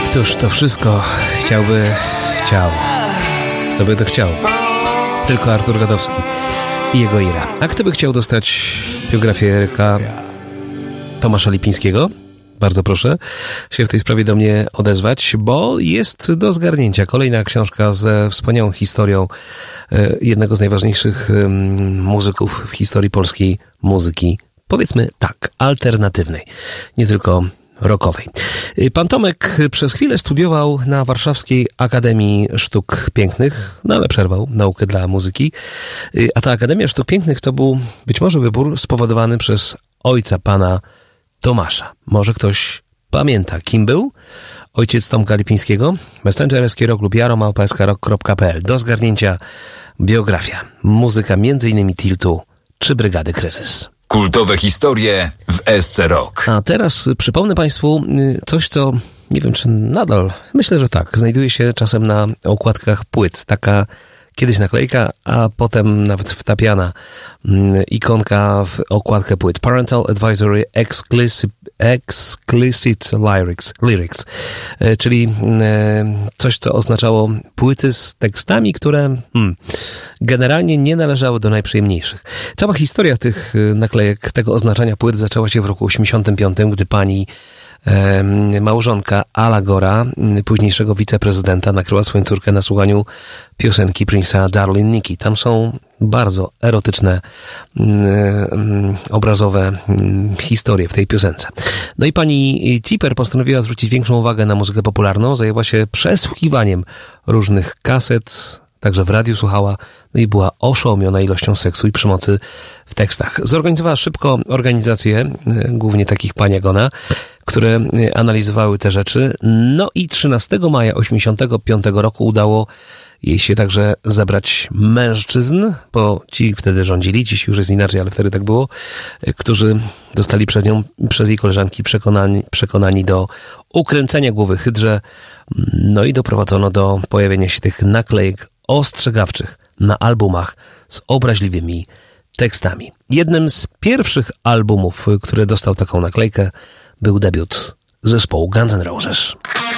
Któż to wszystko chciał. Kto by to chciał? Tylko Artur Gadowski i jego Ira. A kto by chciał dostać biografię Eryka Tomasza Lipińskiego? Bardzo proszę się w tej sprawie do mnie odezwać, bo jest do zgarnięcia kolejna książka ze wspaniałą historią jednego z najważniejszych muzyków w historii polskiej muzyki, powiedzmy tak, alternatywnej, nie tylko rockowej. Pan Tomek przez chwilę studiował na Warszawskiej Akademii Sztuk Pięknych, no ale przerwał naukę dla muzyki, a ta Akademia Sztuk Pięknych to był być może wybór spowodowany przez ojca pana Tomasza. Może ktoś pamięta, kim był ojciec Tomka Lipińskiego? messenger@rock.pl. Do zgarnięcia biografia, muzyka m.in. Tiltu czy Brygady Kryzys. Kultowe historie w SC Rock. A teraz przypomnę Państwu coś, co nie wiem, czy nadal, myślę, że tak, znajduje się czasem na okładkach płyt. Taka kiedyś naklejka, a potem nawet wtapiana ikonka w okładkę płyt. Parental Advisory Explicit Lyrics, czyli coś, co oznaczało płyty z tekstami, które generalnie nie należały do najprzyjemniejszych. Cała historia tych naklejek, tego oznaczania płyt zaczęła się w roku 1985, gdy pani małżonka Ala Gora, późniejszego wiceprezydenta, nakryła swoją córkę na słuchaniu piosenki Prince'a Darling Nikki. Tam są bardzo erotyczne, obrazowe historie w tej piosence. No i pani Ciper postanowiła zwrócić większą uwagę na muzykę popularną, zajęła się przesłuchiwaniem różnych kaset, także w radiu słuchała, no i była oszołomiona ilością seksu i przemocy w tekstach. Zorganizowała szybko organizacje, głównie takich pań jak ona, które analizowały te rzeczy. No i 13 maja 1985 roku udało jej się także zebrać mężczyzn, bo ci wtedy rządzili, dziś już jest inaczej, ale wtedy tak było, którzy zostali przez jej koleżanki przekonani do ukręcenia głowy hydrze, no i doprowadzono do pojawienia się tych naklejek ostrzegawczych na albumach z obraźliwymi tekstami. Jednym z pierwszych albumów, który dostał taką naklejkę, był debiut zespołu Guns N' Roses.